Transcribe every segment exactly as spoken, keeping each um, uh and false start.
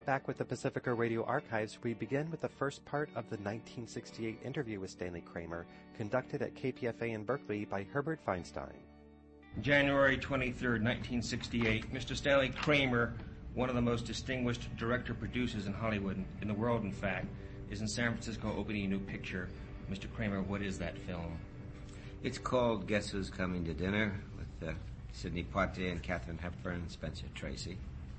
Back with the Pacifica Radio Archives, we begin with the first part of the nineteen sixty-eight interview with Stanley Kramer, conducted at K P F A in Berkeley by Herbert Feinstein. January twenty-third, nineteen sixty-eight. Mister Stanley Kramer, one of the most distinguished director-producers in Hollywood, in the world, in fact, is in San Francisco opening a new picture. Mister Kramer, what is that film? It's called Guess Who's Coming to Dinner, with uh, Sidney Poitier and Katharine Hepburn and Spencer Tracy.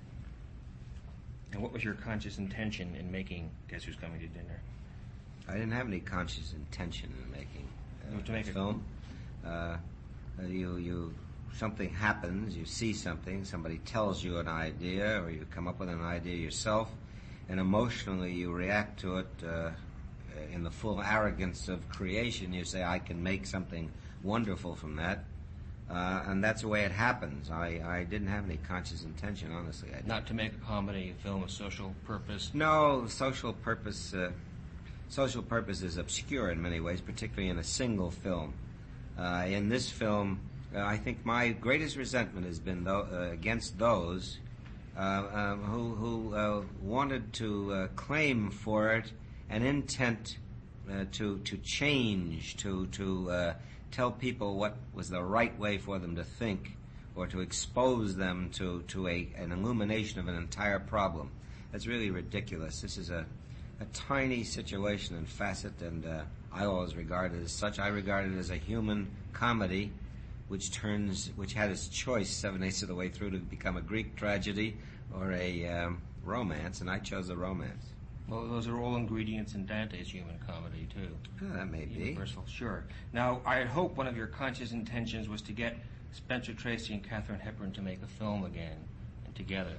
And what was your conscious intention in making Guess Who's Coming to Dinner? I didn't have any conscious intention in making uh, to make a film. Uh, you, you, something happens, you see something, somebody tells you an idea, or you come up with an idea yourself, and emotionally you react to it uh, in the full arrogance of creation. You say, I can make something wonderful from that. Uh, and that's the way it happens. I, I didn't have any conscious intention, honestly. I Not to make a comedy, a film of social purpose? No, social purpose, uh, social purpose is obscure in many ways, particularly in a single film. Uh, in this film, uh, I think my greatest resentment has been th- uh, against those uh, um, who, who uh, wanted to uh, claim for it an intent uh, to to change, to to uh, tell people what was the right way for them to think, or to expose them to, to a, an illumination of an entire problem. That's really ridiculous. This is a, a tiny situation and facet, and uh, I always regard it as such. I regard it as a human comedy which turns, which had its choice seven-eighths of the way through to become a Greek tragedy or a um, romance, and I chose the romance. Well, those are all ingredients in Dante's human comedy, too. Oh, that may be. Universal, sure. Now, I hope one of your conscious intentions was to get Spencer Tracy and Katharine Hepburn to make a film again, and together.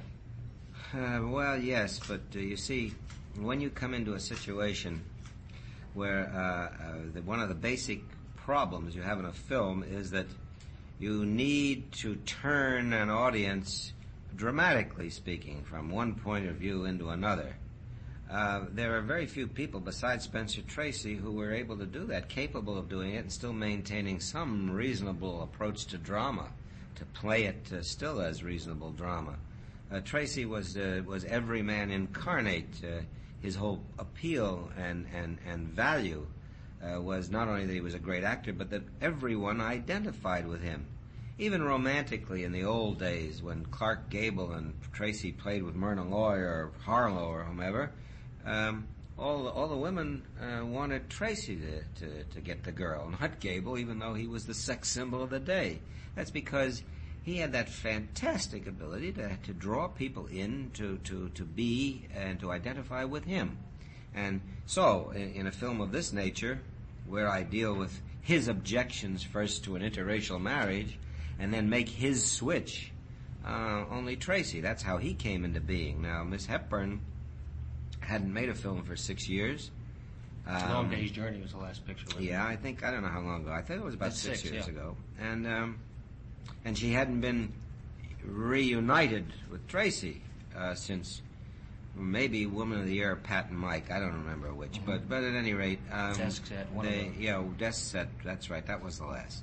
Uh, well, yes, but uh, you see, when you come into a situation where uh, uh, the, one of the basic problems you have in a film is that you need to turn an audience, dramatically speaking, from one point of view into another. Uh, there are very few people besides Spencer Tracy who were able to do that, capable of doing it and still maintaining some reasonable approach to drama, to play it uh, still as reasonable drama. Uh, Tracy was uh, was everyman incarnate. Uh, his whole appeal and, and, and value uh, was not only that he was a great actor, but that everyone identified with him. Even romantically in the old days when Clark Gable and Tracy played with Myrna Loy or Harlow or whomever, Um, all the, all the women uh, wanted Tracy to, to, to get the girl, not Gable, even though he was the sex symbol of the day. That's because he had that fantastic ability to to draw people in to, to, to be and to identify with him. And so, in, in a film of this nature, where I deal with his objections first to an interracial marriage, and then make his switch, uh, only Tracy, that's how he came into being. Now, Miss Hepburn hadn't made a film for six years. Um, Long Day's Journey was the last picture. Yeah, it? I think, I don't know how long ago. I think it was about That's six, six years yeah. ago. And um, and she hadn't been reunited with Tracy uh, since maybe Woman of the Year, Pat and Mike. I don't remember which. Mm-hmm. But but at any rate... Um, Desk Set, one they, of them. Yeah, Desk Set, that's right. That was the last.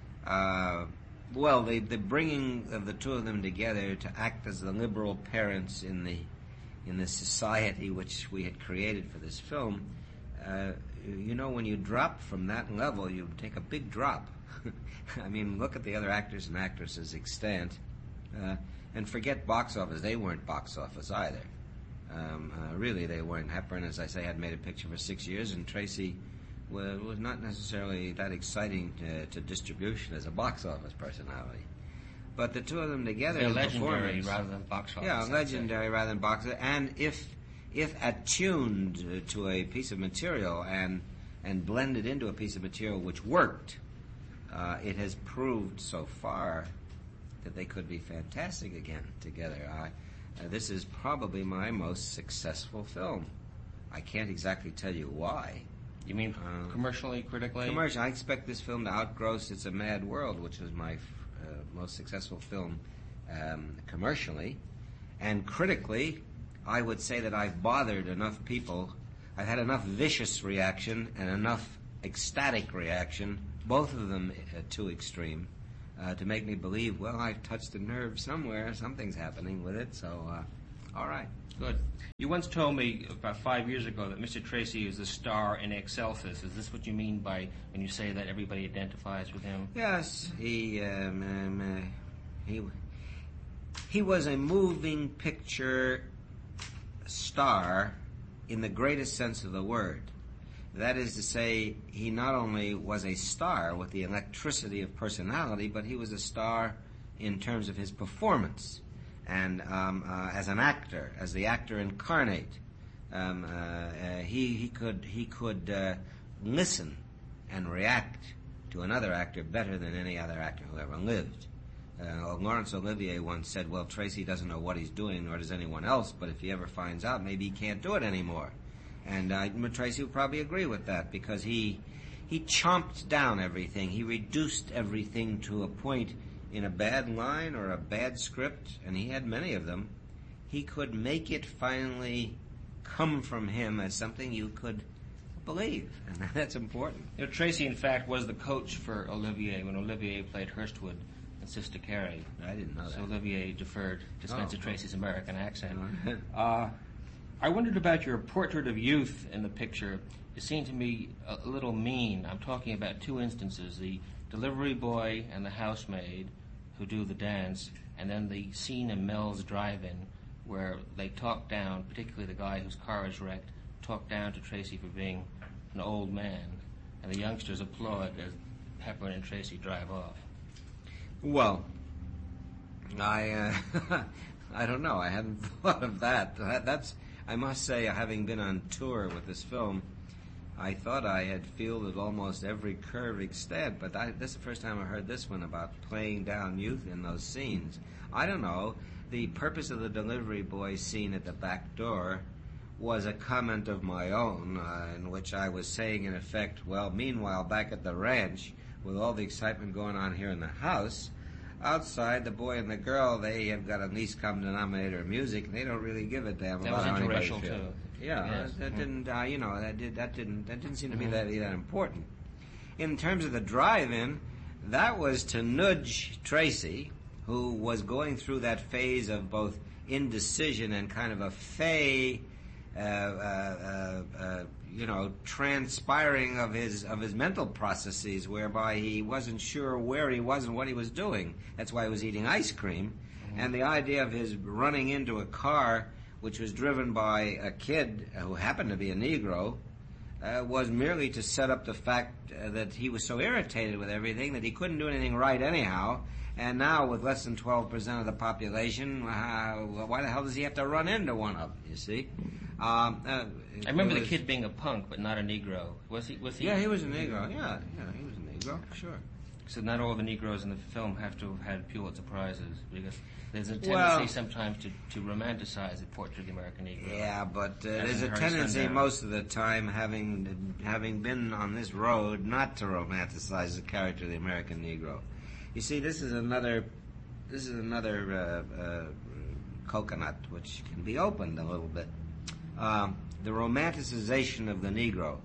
Uh, well, the, the bringing of the two of them together to act as the liberal parents in the in the society which we had created for this film, uh, you know, when you drop from that level, you take a big drop. I mean, look at the other actors and actresses extant, uh, and forget box office. They weren't box office either. Um, uh, really, they weren't. Hepburn, as I say, had made a picture for six years, and Tracy was, was not necessarily that exciting to, to distribution as a box office personality. But the two of them together, they're in legendary rather than box office. Yeah, legendary rather than box office. And if if attuned to a piece of material and and blended into a piece of material which worked, uh, it has proved so far that they could be fantastic again together. I, uh, this is probably my most successful film. I can't exactly tell you why. You mean uh, commercially, critically? Commercial. I expect this film to outgross It's a Mad World, which was my Uh, most successful film um, commercially, and critically, I would say that I've bothered enough people. I've had enough vicious reaction and enough ecstatic reaction, both of them uh, too extreme, uh, to make me believe, well, I've touched a nerve somewhere. Something's happening with it. So uh, All right. Good. You once told me about five years ago that Mister Tracy is the star in Excelsis. Is this what you mean by when you say that everybody identifies with him? Yes, he um, um, uh, he he was a moving picture star in the greatest sense of the word. That is to say, he not only was a star with the electricity of personality, but he was a star in terms of his performance. And um, uh, as an actor, as the actor incarnate, um, uh, uh, he he could he could uh, listen and react to another actor better than any other actor who ever lived. Uh, Laurence Olivier once said, "Well, Tracy doesn't know what he's doing, nor does anyone else. But if he ever finds out, maybe he can't do it anymore." And uh, Tracy would probably agree with that, because he he chomped down everything. He reduced everything to a point. In a bad line or a bad script, and he had many of them, he could make it finally come from him as something you could believe, and that's important. You know, Tracy, in fact, was the coach for Olivier when Olivier played Hurstwood in Sister Carrie. I didn't know that. So Olivier deferred to Spencer Oh. Tracy's American accent. uh, I wondered about your portrait of youth in the picture. It seemed to me a, a little mean. I'm talking about two instances, the delivery boy and the housemaid who do the dance, and then the scene in Mel's Drive-In where they talk down, particularly the guy whose car is wrecked, talk down to Tracy for being an old man, and the youngsters applaud as Hepburn and Tracy drive off. Well, I uh, I don't know. I hadn't thought of that. that. That's I must say, having been on tour with this film, I thought I had fielded almost every curve extant, but I, this is the first time I heard this one about playing down youth in those scenes. I don't know. The purpose of the delivery boy scene at the back door was a comment of my own, uh, in which I was saying, in effect, well, meanwhile, back at the ranch, with all the excitement going on here in the house, outside, the boy and the girl, they have got a least common denominator of music, and they don't really give a damn That about was how anybody interracial, feels. too. Yeah, Yes. that Mm. didn't, uh, you know, that did that didn't that didn't seem to be Mhm. that that important. In terms of the drive-in, that was to nudge Tracy, who was going through that phase of both indecision and kind of a fey, uh, uh, uh, uh, you know, transpiring of his of his mental processes, whereby he wasn't sure where he was and what he was doing. That's why he was eating ice cream, mm-hmm. and the idea of his running into a car which was driven by a kid who happened to be a Negro, uh, was merely to set up the fact uh, that he was so irritated with everything that he couldn't do anything right anyhow, and now with less than twelve percent of the population, uh, why the hell does he have to run into one of them, you see? Um, uh, I remember was, the kid being a punk, but not a Negro. Was he? Was he? Yeah, he was a Negro. Yeah, yeah, he was a Negro, sure. So not all the Negroes in the film have to have had Pulitzer Prizes, because there's a tendency Well, sometimes to, to romanticize the portrait of the American Negro. Yeah, but uh, As there's in a Harry tendency Sundown. most of the time, having having been on this road, not to romanticize the character of the American Negro. You see, this is another this is another uh, uh, coconut which can be opened a little bit. Um, the romanticization of the Negro.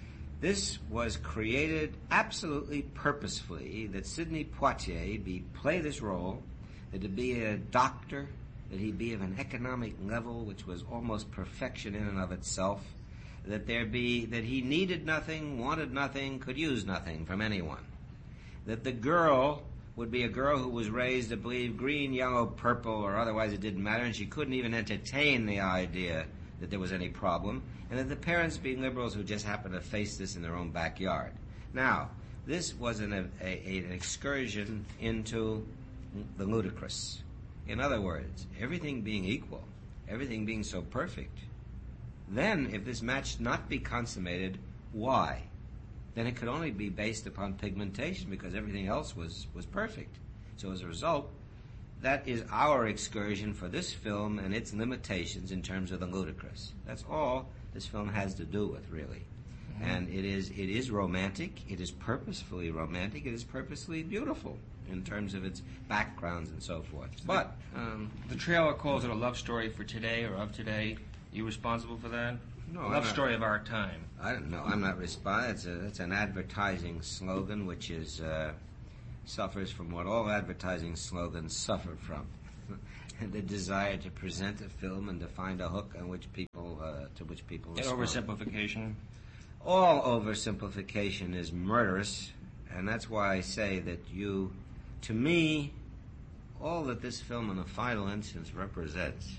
This was created absolutely purposefully, that Sidney Poitier be play this role, that to be a doctor, that he be of an economic level which was almost perfection in and of itself, that there be that he needed nothing, wanted nothing, could use nothing from anyone, that the girl would be a girl who was raised to believe green, yellow, purple, or otherwise it didn't matter, and she couldn't even entertain the idea that there was any problem, and that the parents being liberals who just happened to face this in their own backyard. Now, this was an, a, a, an excursion into the ludicrous. In other words, everything being equal, everything being so perfect, then if this match not be consummated, why? Then it could only be based upon pigmentation, because everything else was, was perfect. So as a result, that is our excursion for this film and its limitations in terms of the ludicrous. That's all this film has to do with, really. Mm-hmm. And it is it is romantic. It is purposefully romantic. It is purposely beautiful in terms of its backgrounds and so forth. But um, the trailer calls it a love story for today or of today. You responsible for that? No, a I'm love not. story of our time. I don't know. I'm not responsible. It's, a, it's an advertising slogan which is uh, suffers from what all advertising slogans suffer from. the desire to present a film and to find a hook on which people uh, to which people And respond. oversimplification. All oversimplification is murderous, and that's why I say that you, to me, all that this film in the final instance represents.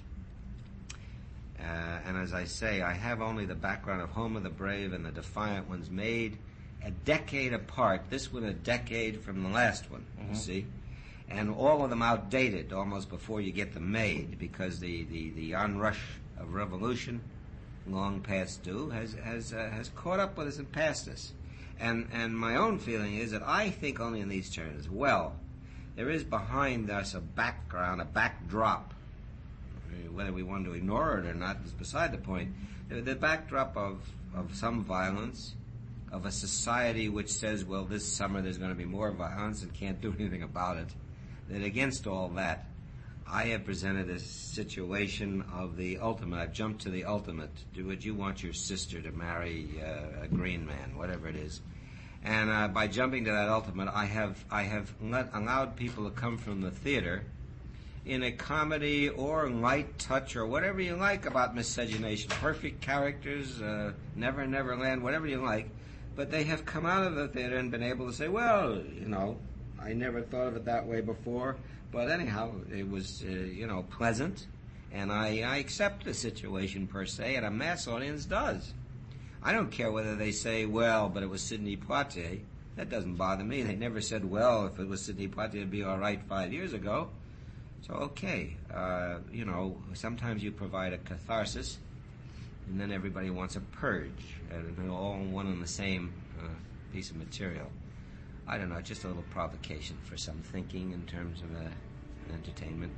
Uh, and as I say, I have only the background of Home of the Brave and The Defiant Ones made a decade apart. This one a decade from the last one, mm-hmm. you see. And all of them outdated almost before you get them made, because the, the, the onrush of revolution, long past due, has has uh, has caught up with us and passed us. And and my own feeling is that I think only in these terms. Well, there is behind us a background, a backdrop. Whether we want to ignore it or not is beside the point. The, the backdrop of, of some violence, of a society which says, well, this summer there's going to be more violence and can't do anything about it. That against all that, I have presented a situation of the ultimate. I've jumped to the ultimate. Do would you want your sister to marry uh, a green man, whatever it is? And uh, by jumping to that ultimate, I have I have let, allowed people to come from the theater in a comedy or light touch or whatever you like about miscegenation, perfect characters, uh, Never Never Land, whatever you like. But they have come out of the theater and been able to say, well, you know, I never thought of it that way before. But anyhow, it was, uh, you know, pleasant, and I, I accept the situation per se, and a mass audience does. I don't care whether they say, well, but it was Sidney Poitier. That doesn't bother me. They never said, well, if it was Sidney Poitier, it'd be all right five years ago. So, okay, uh, you know, sometimes you provide a catharsis, and then everybody wants a purge, and they're all one and the same uh, piece of material. I don't know, just a little provocation for some thinking in terms of uh, entertainment.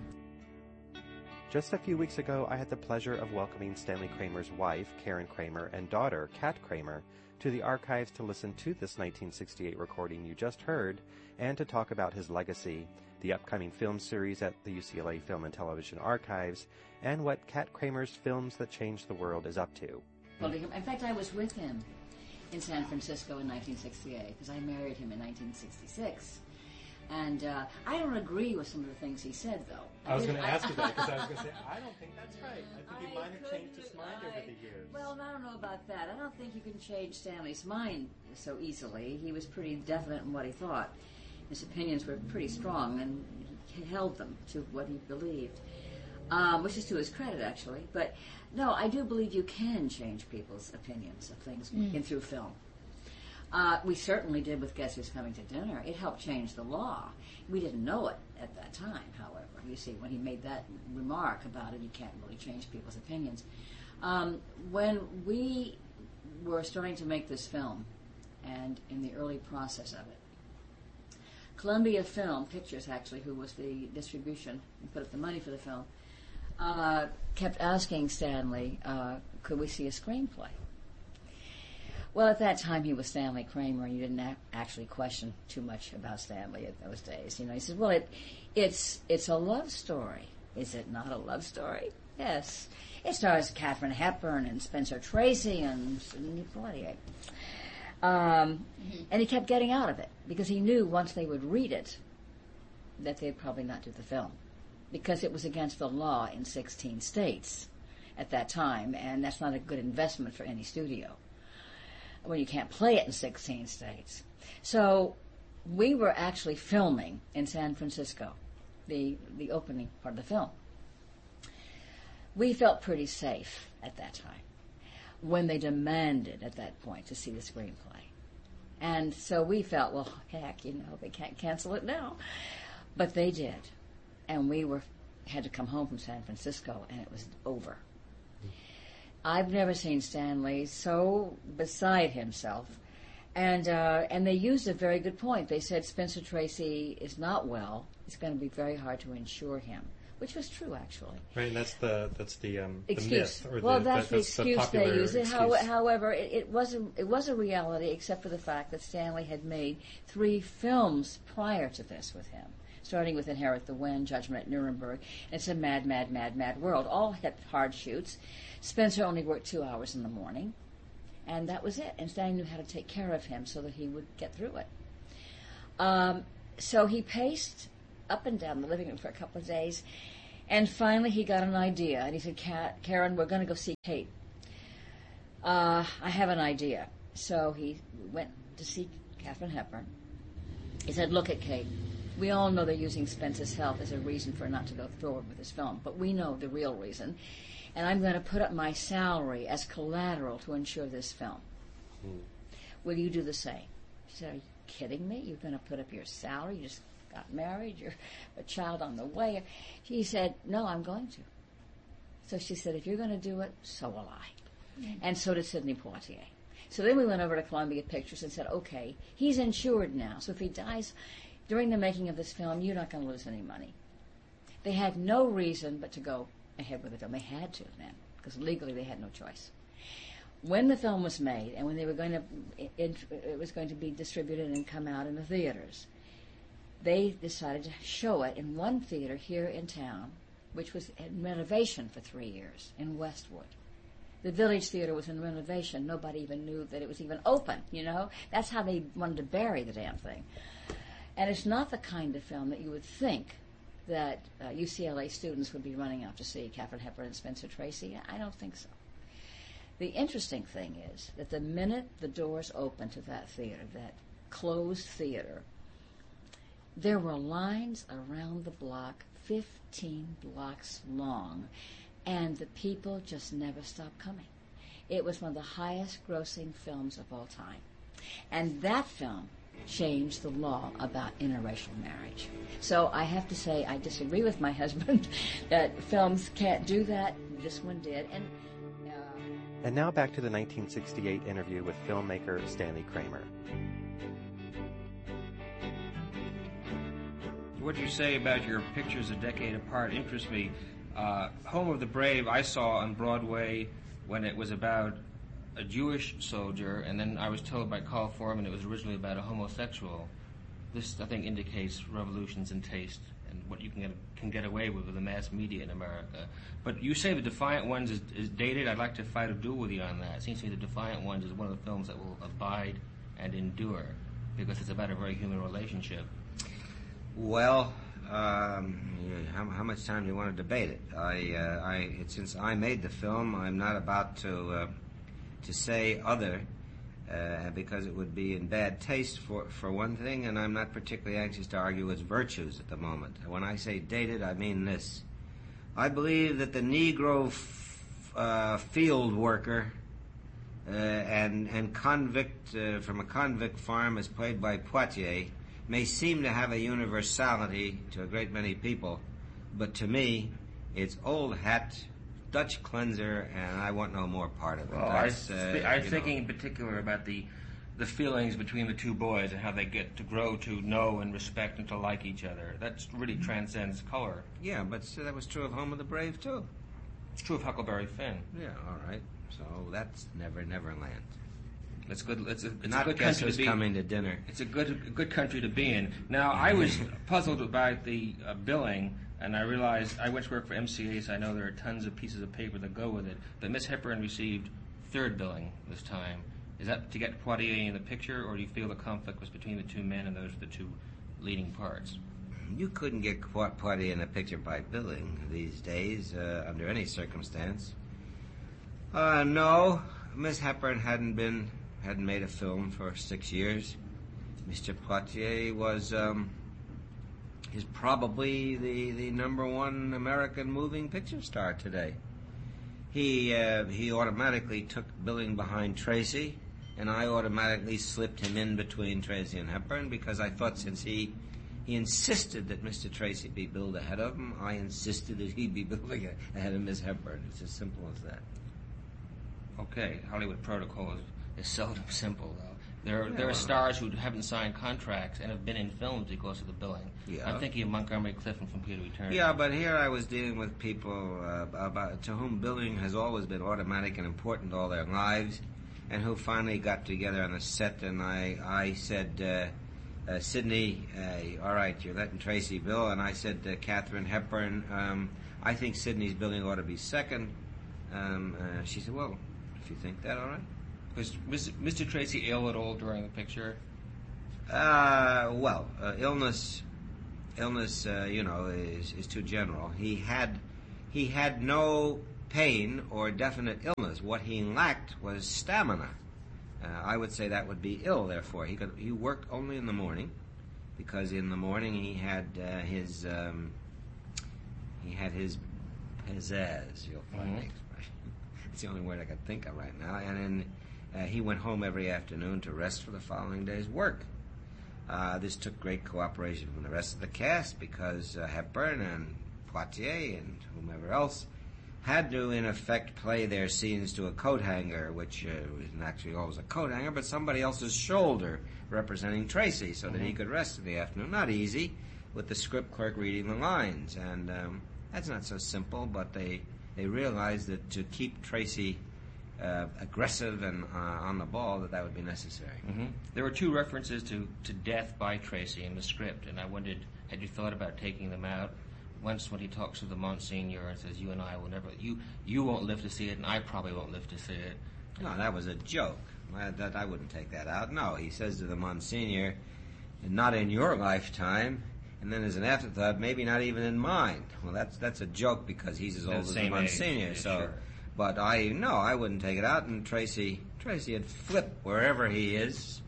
Just a few weeks ago, I had the pleasure of welcoming Stanley Kramer's wife, Karen Kramer, and daughter, Kat Kramer, to the archives to listen to this nineteen sixty-eight recording you just heard and to talk about his legacy, the upcoming film series at the U C L A Film and Television Archives, and what Kat Kramer's Films That Changed the World is up to. Well, in fact, I was with him in San Francisco in nineteen sixty-eight, because I married him in nineteen sixty-six. And uh, I don't agree with some of the things he said, though. I was going to ask you that, because I was going to say, I don't think that's right. I think he might have changed his mind I, over the years. Well, I don't know about that. I don't think you can change Stanley's mind so easily. He was pretty definite in what he thought. His opinions were pretty strong, and he held them to what he believed, um, which is to his credit, actually. But, no, I do believe you can change people's opinions of things mm. in through film. Uh, we certainly did with Guess Who's Coming to Dinner. It helped change the law. We didn't know it at that time, however. You see, when he made that remark about it, you can't really change people's opinions. Um, when we were starting to make this film, and in the early process of it, Columbia Film Pictures, actually, who was the distribution and put up the money for the film, uh, kept asking Stanley, uh, could we see a screenplay? Well, at that time, he was Stanley Kramer, and you didn't a- actually question too much about Stanley at those days. You know, he said, well, it, it's it's a love story. Is it not a love story? Yes. It stars Katharine Hepburn and Spencer Tracy and Sidney Poitier. Um, mm-hmm. And he kept getting out of it, because he knew once they would read it that they'd probably not do the film, because it was against the law in sixteen states at that time, and that's not a good investment for any studio when you can't play it in sixteen states. So we were actually filming in San Francisco, the the opening part of the film. We felt pretty safe at that time when they demanded at that point to see the screenplay. And so we felt, well, heck, you know, they can't cancel it now. But they did. And we were had to come home from San Francisco, and it was over. I've never seen Stanley so beside himself. And uh, and they used a very good point. They said Spencer Tracy is not well. It's going to be very hard to insure him, which was true, actually. Right, and that's the that's the, um, the excuse. myth. Or well, the, that's, that, the that's excuse the they use. It. How, excuse. however, it, it wasn't. It was a reality, except for the fact that Stanley had made three films prior to this with him, starting with Inherit the Wind, Judgment at Nuremberg. It's a mad, mad, mad, mad world. All had hard shoots. Spencer only worked two hours in the morning, and that was it. And Stanley knew how to take care of him so that he would get through it. Um, so he paced up and down the living room for a couple of days, And finally he got an idea, and he said, Kat, Karen, we're going to go see Kate. Uh, I have an idea. So he went to see Katharine Hepburn. He said, look at Kate. We all know they're using Spence's health as a reason for not to go forward with this film, but we know the real reason. And I'm going to put up my salary as collateral to ensure this film. Hmm. Will you do the same? She said, are you kidding me? You're going to put up your salary? You just got married? You're a child on the way? He said, no, I'm going to. So she said, if you're going to do it, so will I. Mm-hmm. And so did Sidney Poitier. So then we went over to Columbia Pictures and said, okay, he's insured now, so if he dies during the making of this film, you're not going to lose any money. They had no reason but to go ahead with the film. They had to then, because legally they had no choice. When the film was made and when they were going to, it, it was going to be distributed and come out in the theaters, they decided to show it in one theater here in town, which was in renovation for three years in Westwood. The Village Theater was in renovation. Nobody even knew that it was even open, you know? That's how they wanted to bury the damn thing. And it's not the kind of film that you would think that uh, U C L A students would be running out to see, Katharine Hepburn and Spencer Tracy. I don't think so. The interesting thing is that the minute the doors opened to that theater, that closed theater, there were lines around the block, fifteen blocks long, and the people just never stopped coming. It was one of the highest grossing films of all time. And that film changed the law about interracial marriage. So I have to say I disagree with my husband that films can't do that. This one did. And uh, and now back to the nineteen sixty-eight interview with filmmaker Stanley Kramer. What you say about your pictures a decade apart interests me. Uh, Home of the Brave I saw on Broadway when it was about a Jewish soldier, and then I was told by Carl Foreman it was originally about a homosexual. This, I think, indicates revolutions in taste and what you can get, can get away with with the mass media in America. But you say The Defiant Ones is, is dated. I'd like to fight a duel with you on that. It seems to me The Defiant Ones is one of the films that will abide and endure because it's about a very human relationship. Well, um, yeah, how, how much time do you want to debate it? I, uh, I, it, since I made the film, I'm not about to uh, to say other, uh, because it would be in bad taste for for one thing, and I'm not particularly anxious to argue its virtues at the moment. When I say dated, I mean this: I believe that the Negro f- uh, field worker uh, and and convict uh, from a convict farm, as played by Poitier, may seem to have a universality to a great many people, but to me, it's old hat, Dutch cleanser, and I want no more part of it. Well, I, uh, I was thinking know. in particular about the the feelings between the two boys and how they get to grow to know and respect and to like each other. That really transcends color. Yeah, but so that was true of Home of the Brave, too. It's true of Huckleberry Finn. Yeah, all right. So that's Never Neverland. It's good. It's a, it's Not a good guess country who's to be. coming to dinner. It's a good, a good country to be in. Now, I was puzzled about the uh, billing, and I realized I went to work for M C A, so I know there are tons of pieces of paper that go with it. But Miss Hepburn received third billing this time. Is that to get Poitier in the picture, or do you feel the conflict was between the two men and those are the two leading parts? You couldn't get Poitier in a picture by billing these days, uh, under any circumstance. Uh, no, Miss Hepburn hadn't been. hadn't made a film for six years. Mister Poitier was um, is probably the, the number one American moving picture star today. He uh, he automatically took billing behind Tracy, and I automatically slipped him in between Tracy and Hepburn because I thought since he he insisted that Mister Tracy be billed ahead of him, I insisted that he be billing ahead of Miss Hepburn. It's as simple as that. Okay, Hollywood protocol is It's seldom simple, though. There are, yeah, there are well, stars who haven't signed contracts and have been in films because of the billing. Yeah. I'm thinking of Montgomery Clifton from Peter Eternity. Yeah, but here I was dealing with people uh, about to whom billing has always been automatic and important all their lives, and who finally got together on the set, and I, I said, uh, uh, Sidney, uh, all right, you're letting Tracy bill, and I said, uh, Katharine Hepburn, um, I think Sidney's billing ought to be second. Um, uh, she said, well, if you think that, all right. Was Mister Tracy ill at all during the picture? Uh, well, uh, illness illness, uh, you know, is, is too general. He had, he had no pain or definite illness. What he lacked was stamina. Uh, I would say that would be ill. Therefore, he could he worked only in the morning, because in the morning he had uh, his um, he had his pizzazz. You'll find mm-hmm. the expression. It's the only word I can think of right now. And then uh, he went home every afternoon to rest for the following day's work. Uh, this took great cooperation from the rest of the cast, because uh, Hepburn and Poitier and whomever else had to, in effect, play their scenes to a coat hanger, which uh, isn't actually always a coat hanger, but somebody else's shoulder representing Tracy, so mm-hmm. that he could rest in the afternoon. Not easy, with the script clerk reading the lines. And um, that's not so simple, but they, they realized that to keep Tracy uh, aggressive and uh, on the ball, that that would be necessary. Mm-hmm. There were two references to, to death by Tracy in the script, and I wondered, had you thought about taking them out? Once when he talks to the Monsignor and says, you and I will never, you you won't live to see it, and I probably won't live to see it. No, that was a joke. I, that, I wouldn't take that out. No, he says to the Monsignor, not in your lifetime, and then as an afterthought, maybe not even in mine. Well, that's that's a joke, because he's as old as the Monsignor. Age, so, sure. But I, no, I wouldn't take it out, and Tracy, Tracy would flip wherever he is.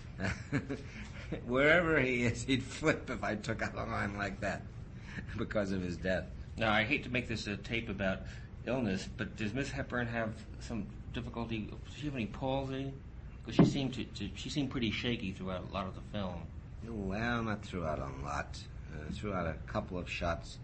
Wherever he is, he'd flip if I took out a line like that, because of his death. Now, I hate to make this a tape about illness, but does Miss Hepburn have some difficulty? Does she have any palsy? Because she seemed to, to, she seemed pretty shaky throughout a lot of the film. Well, not throughout a lot. Uh, throughout a couple of shots,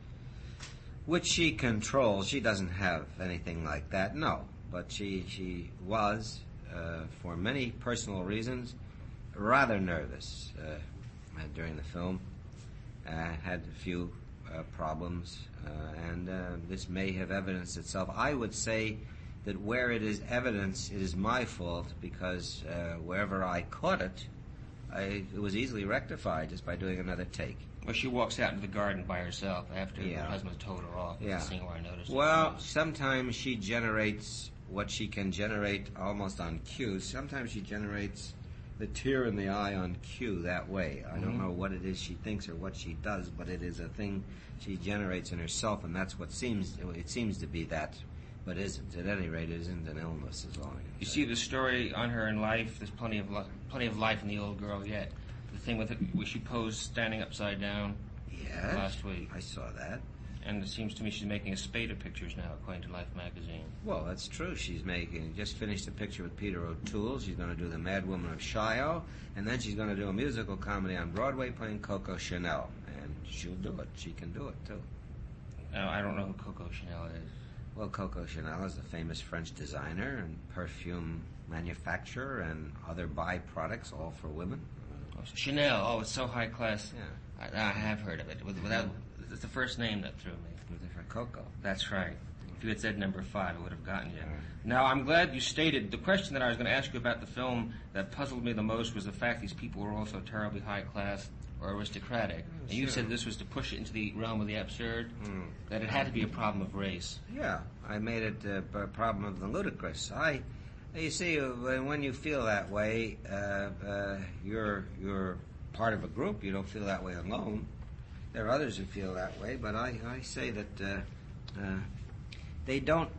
which she controls. She doesn't have anything like that, no. But she she was, uh, for many personal reasons, rather nervous uh, during the film. Uh, had a few uh, problems, uh, and uh, this may have evidenced itself. I would say that where it is evidence, it is my fault, because uh, wherever I caught it, I, it was easily rectified just by doing another take. Well, she walks out into the garden by herself after yeah. her husband told her off. Yeah. The scene where I noticed. Well, sometimes she generates what she can generate almost on cue. Sometimes she generates the tear in the eye on cue that way. I mm-hmm. don't know what it is she thinks or what she does, but it is a thing she generates in herself, and that's what seems, it seems to be that, but isn't. At any rate, it isn't an illness, is all I can You say. see the story on her in life, there's plenty of li- plenty of life in the old girl yet. The thing with it, where she posed standing upside down yes, last week. I saw that. And it seems to me she's making a spate of pictures now, according to Life magazine. Well, that's true. She's making, just finished a picture with Peter O'Toole. She's going to do The Mad Woman of Shiloh, and then she's going to do a musical comedy on Broadway playing Coco Chanel. And she'll do it. She can do it, too. Now, I don't know who Coco Chanel is. Well, Coco Chanel is a famous French designer and perfume manufacturer and other byproducts, all for women. Oh, Chanel, oh, it's so high class. Yeah. I, I have heard of it. Without, it's the first name that threw me. Coco. That's right. If you had said number five, I would have gotten you. Now, I'm glad you stated, the question that I was going to ask you about the film that puzzled me the most was the fact these people were all so terribly high class or aristocratic. Oh, and you sure. said this was to push it into the realm of the absurd, mm. that it had to be a problem of race. Yeah, I made it uh, a problem of the ludicrous. I, you see, uh, when you feel that way, uh, uh, you're you're part of a group. You don't feel that way alone. There are others who feel that way, but I, I say that uh, uh, they don't.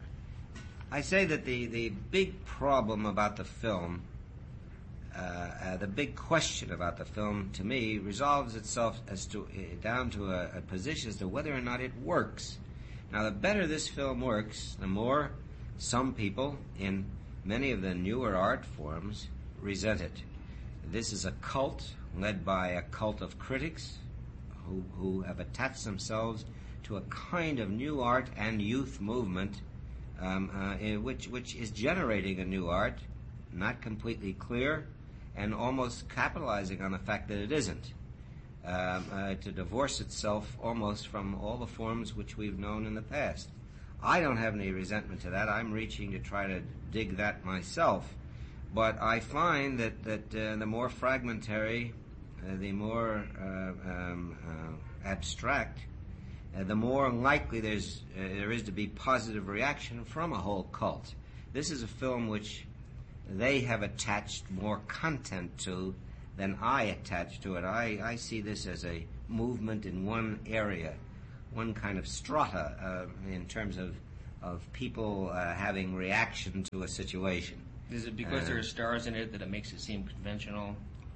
I say that the, the big problem about the film, uh, uh, the big question about the film, to me, resolves itself as to uh, down to a, a position as to whether or not it works. Now, the better this film works, the more some people in many of the newer art forms resent it. This is a cult led by a cult of critics who, who have attached themselves to a kind of new art and youth movement, um, uh, in which which is generating a new art, not completely clear, and almost capitalizing on the fact that it isn't, um, uh, to divorce itself almost from all the forms which we've known in the past. I don't have any resentment to that. I'm reaching to try to dig that myself, but I find that that uh, the more fragmentary, uh, the more uh, um, uh, abstract, Uh, the more likely there's uh, there is to be positive reaction from a whole cult. This is a film which they have attached more content to than I attach to it. I, I see this as a movement in one area, one kind of strata uh, in terms of of people uh, having reaction to a situation. Is it because uh, there are stars in it that it makes it seem conventional?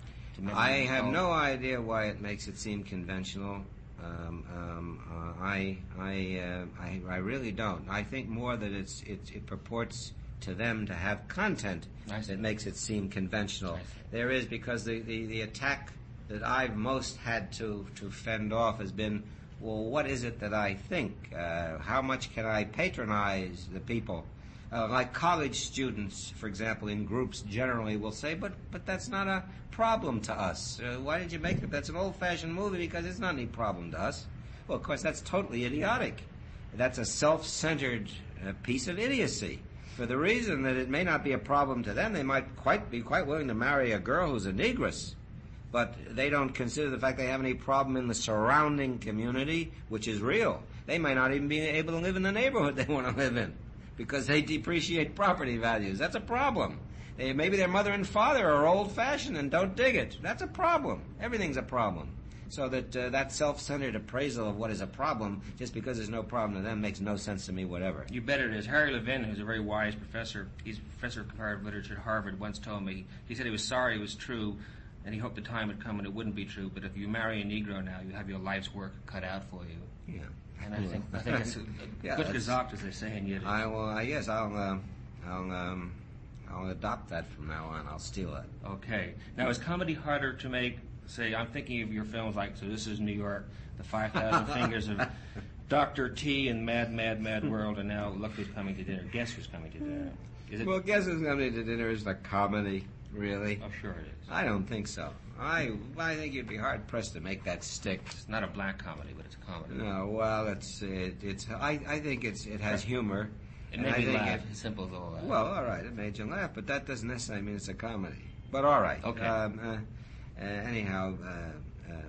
To I have no idea why it makes it seem conventional. Um, um, uh, I I, uh, I I really don't. I think more that it's it, it purports to them to have content that makes it seem conventional. There is, because the, the, the attack that I've most had to, to fend off has been, well, what is it that I think? Uh, how much can I patronize the people? Uh, like college students, for example, in groups generally will say, but but that's not a problem to us. Uh, why did you make it? That's an old-fashioned movie because it's not any problem to us. Well, of course, that's totally idiotic. That's a self-centered uh, piece of idiocy. For the reason that it may not be a problem to them, they might quite be quite willing to marry a girl who's a negress, but they don't consider the fact they have any problem in the surrounding community, which is real. They might not even be able to live in the neighborhood they want to live in, because they depreciate property values. That's a problem. They, maybe their mother and father are old-fashioned and don't dig it. That's a problem. Everything's a problem. So that uh, that self-centered appraisal of what is a problem, just because there's no problem to them, makes no sense to me whatever. You bet it is. Harry Levin, who's a very wise professor, he's a professor of comparative literature at Harvard, once told me, he said he was sorry it was true, and he hoped the time would come when it wouldn't be true, but if you marry a Negro now, you have your life's work cut out for you. Yeah. And I think I think it's a, a yeah, good gesagt, as they say in Yiddish. I will. I guess I'll. Uh, I'll. Um, I'll adopt that from now on. I'll steal it. Okay. Now, is comedy harder to make? Say, I'm thinking of your films like So This Is New York, The Five Thousand Fingers of Doctor T, and Mad, Mad, Mad World, and now Look Who's Coming to Dinner. Guess Who's Coming to Dinner? Is it? Well, Guess Who's Coming to Dinner is a comedy, really. Oh, sure it is. I don't think so. I I think you'd be hard pressed to make that stick. It's not a black comedy, but it's a comedy. No, well, it's it, it's. I I think it's it has humor. It made me laugh. It, as simple as all that. Well, all right, it made you laugh, but that doesn't necessarily mean it's a comedy. But all right. Okay. Um, uh, uh, anyhow, uh, uh,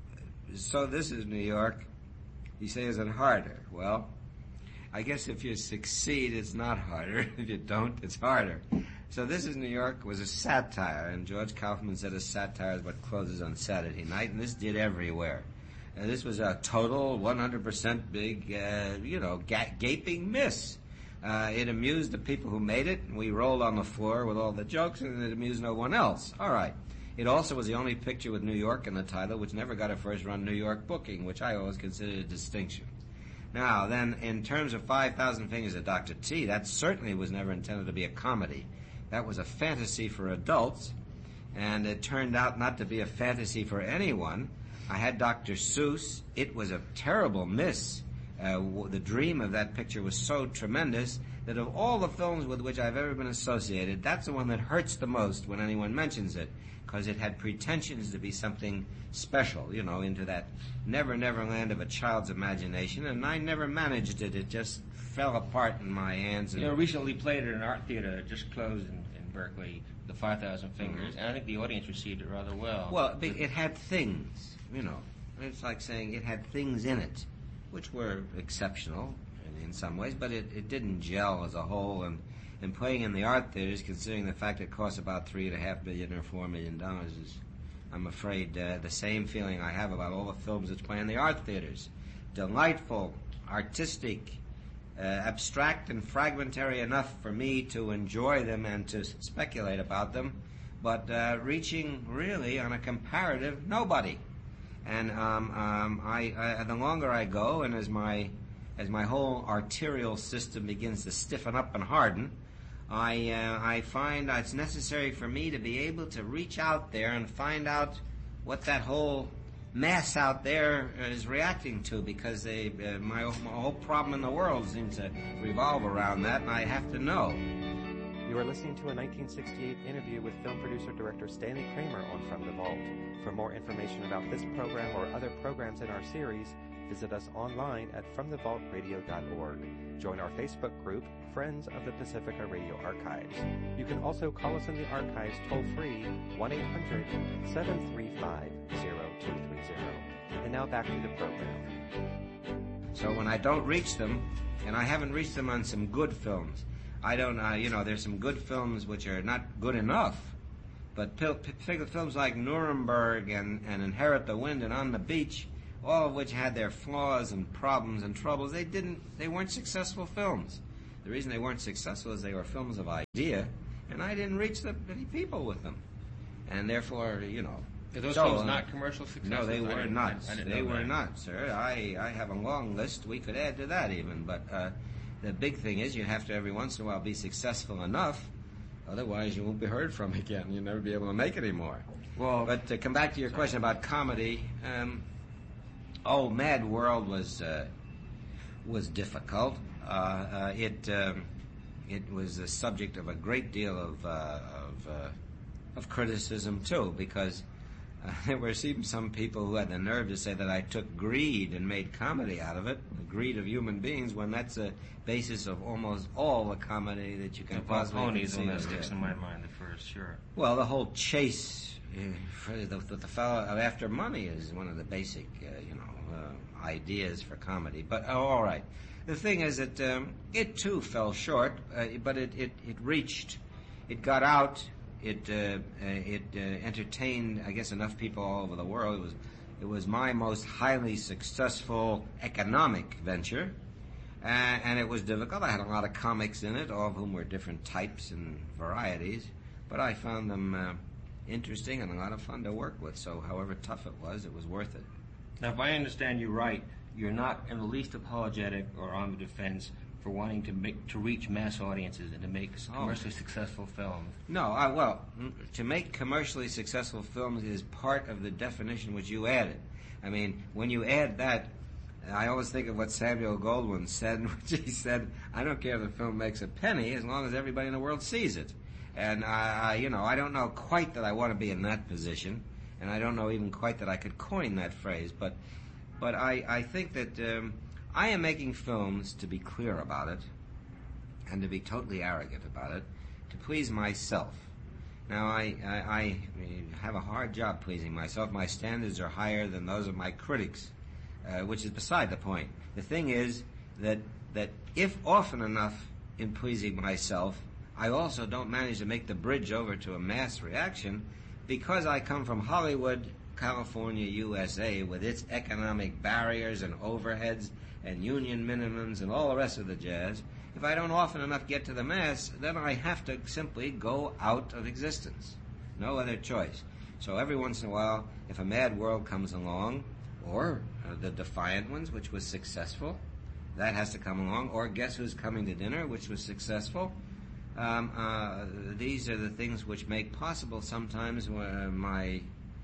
So This Is New York. You say, is it harder? Well, I guess if you succeed, it's not harder. If you don't, it's harder. So This Is New York was a satire, and George Kaufman said a satire is what closes on Saturday night, and this did everywhere. Uh, this was a total one hundred percent big, uh, you know, ga- gaping miss. Uh, it amused the people who made it, and we rolled on the floor with all the jokes, and it amused no one else. All right. It also was the only picture with New York in the title, which never got a first-run New York booking, which I always considered a distinction. Now, then, in terms of five thousand Fingers of Doctor T, that certainly was never intended to be a comedy. That was a fantasy for adults, and it turned out not to be a fantasy for anyone. I had Doctor Seuss. It was a terrible miss. Uh, w- the dream of that picture was so tremendous that of all the films with which I've ever been associated, that's the one that hurts the most when anyone mentions it, because it had pretensions to be something special, you know, into that never, never land of a child's imagination, and I never managed it. It just fell apart in my hands. And you know, recently played at an art theater that just closed in, in Berkeley, The Five Thousand Fingers, mm-hmm. and I think the audience received it rather well. Well, it, it had things, you know. It's like saying it had things in it, which were exceptional in, in some ways, but it, it didn't gel as a whole, and And playing in the art theaters, considering the fact it costs about three and a half million or four million dollars, is, I'm afraid, uh, the same feeling I have about all the films that play in the art theaters. Delightful, artistic, uh, abstract and fragmentary enough for me to enjoy them and to speculate about them, but uh, reaching really on a comparative nobody. And um, um, I, I, the longer I go, and as my as my whole arterial system begins to stiffen up and harden, I uh, I find it's necessary for me to be able to reach out there and find out what that whole mass out there is reacting to, because they uh, my, my whole problem in the world seems to revolve around that, and I have to know. You are listening to a nineteen sixty-eight interview with film producer-director Stanley Kramer on From the Vault. For more information about this program or other programs in our series, visit us online at from the vault radio dot org. Join our Facebook group, Friends of the Pacifica Radio Archives. You can also call us in the archives toll-free, one eight hundred seven three five zero two three zero. And now back to the program. So when I don't reach them, and I haven't reached them on some good films, I don't, uh, you know, there's some good films which are not good enough, but pil- p- films like Nuremberg and, and Inherit the Wind and On the Beach, all of which had their flaws and problems and troubles, they didn't. They weren't successful films. The reason they weren't successful is they were films of idea, and I didn't reach the many people with them, and therefore, you know. Are those so, films uh, not commercial successes? No, they I were didn't- not. I didn't They know were that. not, sir. I, I have a long list. We could add to that even, but uh, the big thing is you have to every once in a while be successful enough. Otherwise, you won't be heard from again. You'll never be able to make any more. Well, But to come back to your question about comedy, um, oh, Mad World was uh, was difficult. Uh, uh, it um, it was the subject of a great deal of uh, of, uh, of criticism too, because uh, there were even some people who had the nerve to say that I took greed and made comedy out of it, the greed of human beings, when that's the basis of almost all the comedy that you can the possibly ponies on conceive that of. sticks in my mind at first, sure. Well, the whole chase uh, for the, the, the fellow after money is one of the basic, uh, you know, uh, ideas for comedy. But oh, all right, the thing is that um, it too fell short, uh, but it, it, it reached, it got out, it uh, uh, it uh, entertained, I guess, enough people all over the world. It was it was my most highly successful economic venture. Uh, and it was difficult. I had a lot of comics in it, all of whom were different types and varieties, but I found them uh, interesting and a lot of fun to work with. So however tough it was, it was worth it. Now, if I understand you right, you're not in the least apologetic or on the defense for wanting to make to reach mass audiences and to make Oh. commercially successful films. No, I, well, mm, to make commercially successful films is part of the definition which you added. I mean, when you add that, I always think of what Samuel Goldwyn said, in which he said, I don't care if the film makes a penny as long as everybody in the world sees it. And, I, I, you know, I don't know quite that I want to be in that position, and I don't know even quite that I could coin that phrase, but but I, I think that um, I am making films, to be clear about it, and to be totally arrogant about it, to please myself. Now, I, I, I have a hard job pleasing myself. My standards are higher than those of my critics. Uh, which is beside the point. The thing is that that if often enough in pleasing myself, I also don't manage to make the bridge over to a mass reaction, because I come from Hollywood, California, U S A, with its economic barriers and overheads and union minimums and all the rest of the jazz. If I don't often enough get to the mass, then I have to simply go out of existence. No other choice. So every once in a while, if a Mad World comes along, or uh, the Defiant Ones, which was successful, that has to come along. Or Guess Who's Coming to Dinner, which was successful. Um, uh, these are the things which make possible sometimes uh, my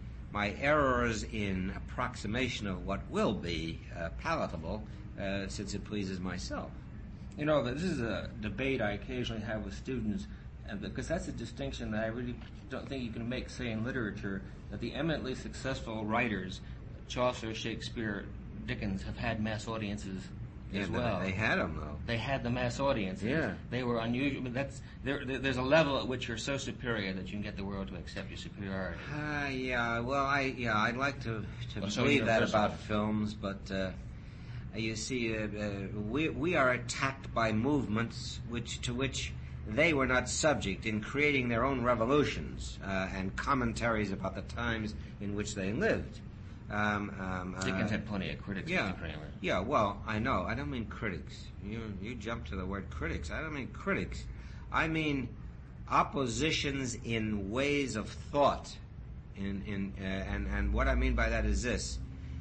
my errors in approximation of what will be uh, palatable, uh, since it pleases myself. You know, this is a debate I occasionally have with students, and because that's a distinction that I really don't think you can make, say, in literature, that the eminently successful writers, Chaucer, Shakespeare, Dickens, have had mass audiences Yeah, as but well. they had them, though. They had the mass audiences. Yeah. They were unusual. I mean, that's there, there- There's a level at which you're so superior that you can get the world to accept your superiority. Uh, yeah, well, I yeah, I'd like to to Well, so believe that universal. about films, but uh, you see, uh, uh, we we are attacked by movements which to which they were not subject in creating their own revolutions uh, and commentaries about the times in which they lived. Um, um, uh, Dickens had plenty of critics, yeah, Mister Kramer. yeah. Well, I know. I don't mean critics. You you jump to the word critics. I don't mean critics. I mean oppositions in ways of thought. In in uh, and and what I mean by that is this: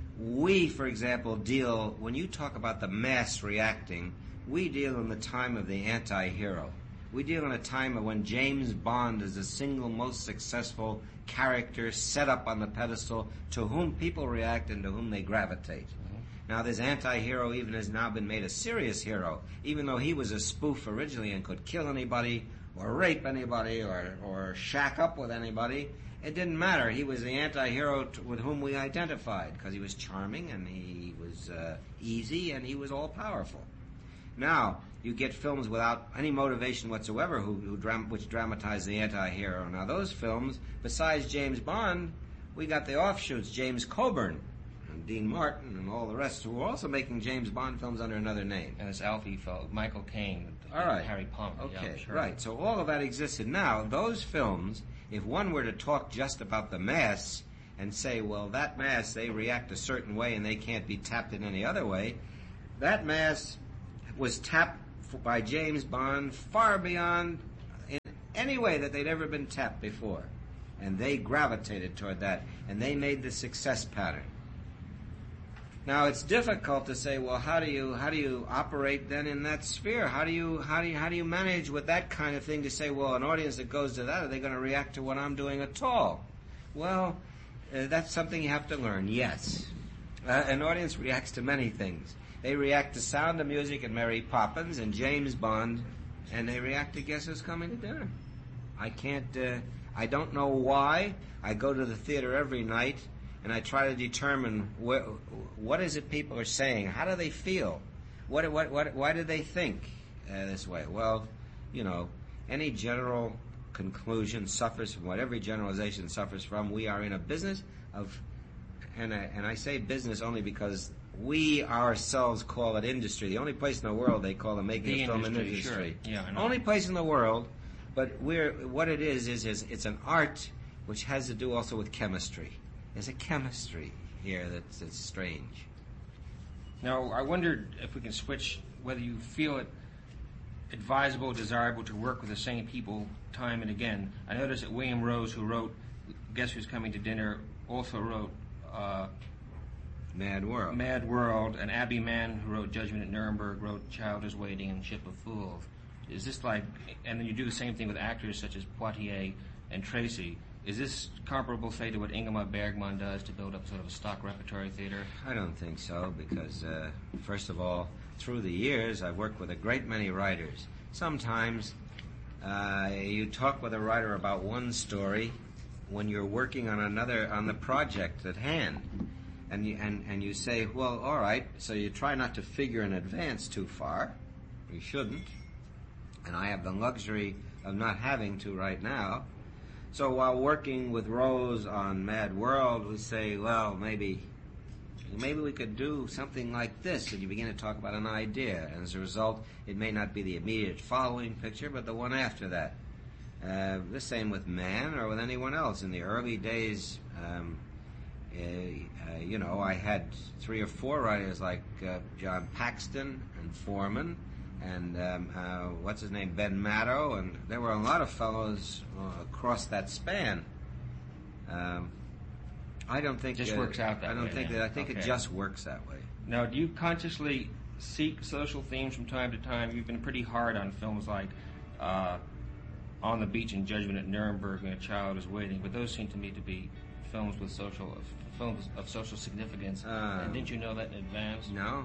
we, for example, deal when you talk about the mass reacting. We deal in the time of the anti-hero. We deal in a time of when James Bond is the single most successful character set up on the pedestal to whom people react and to whom they gravitate. Mm-hmm. Now, this anti-hero even has now been made a serious hero, even though he was a spoof originally and could kill anybody or rape anybody or, or shack up with anybody. It didn't matter. He was the anti-hero t- with whom we identified because he was charming and he was uh, easy and he was all-powerful. Now, you get films without any motivation whatsoever who, who dram- which dramatize the anti-hero. Now, those films, besides James Bond, we got the offshoots, James Coburn and Dean Martin and all the rest, who were also making James Bond films under another name. And this Alfie fellow, Michael Caine, All right. Harry Palmer. Okay, yeah, sure. right. So all of that existed. Now, those films, if one were to talk just about the mass and say, well, that mass, they react a certain way and they can't be tapped in any other way. That mass was tapped by James Bond far beyond in any way that they'd ever been tapped before. And they gravitated toward that, and they made the success pattern. Now it's difficult to say, well, how do you how do you operate then in that sphere? How do you how do you how do you manage with that kind of thing to say, well, an audience that goes to that, are they going to react to what I'm doing at all? Well, uh, that's something you have to learn. Yes, uh, an audience reacts to many things. They react to Sound of Music and Mary Poppins and James Bond, and they react to Guess Who's Coming to Dinner. I can't. Uh, I don't know why. I go to the theater every night, and I try to determine wh- what is it people are saying. How do they feel? What, what, what, why do they think uh, this way? Well, you know, any general conclusion suffers from what every generalization suffers from. We are in a business of, and I, and I say business only because we ourselves call it industry. The only place in the world they call the making the of film industry, an industry. Sure. Yeah, I know. Only place in the world, but we're what it is is is it's an art which has to do also with chemistry. There's a chemistry here that's, that's strange. Now, I wondered if we can switch, whether you feel it advisable, desirable to work with the same people time and again. I noticed that William Rose, who wrote Guess Who's Coming to Dinner, also wrote uh, Mad World. Mad World, and Abby Mann, who wrote Judgment at Nuremberg, wrote Child is Waiting and Ship of Fools. Is this like, and then you do the same thing with actors such as Poitier and Tracy. Is this comparable, say, to what Ingmar Bergman does to build up sort of a stock repertory theater? I don't think so, because, uh, first of all, through the years, I've worked with a great many writers. Sometimes uh, you talk with a writer about one story when you're working on another, on the project at hand. And you, and, and you say, well, all right, so you try not to figure in advance too far. You shouldn't. And I have the luxury of not having to right now. So while working with Rose on Mad World, we say, well, maybe maybe we could do something like this, and you begin to talk about an idea. And as a result, it may not be the immediate following picture, but the one after that. Uh, the same with Mann or with anyone else. In the early days, um, uh, uh, you know, I had three or four writers like uh, John Paxton and Foreman, and um, uh, what's his name, Ben Maddow, and there were a lot of fellows uh, across that span. Um, I don't think just uh, works out that I don't way, think then. that. I think Okay. it just works that way. Now, do you consciously seek social themes from time to time? You've been pretty hard on films like uh, On the Beach and Judgment at Nuremberg and A Child is Waiting, but those seem to me to be films with social films of social significance. Uh, and didn't you know that in advance? No.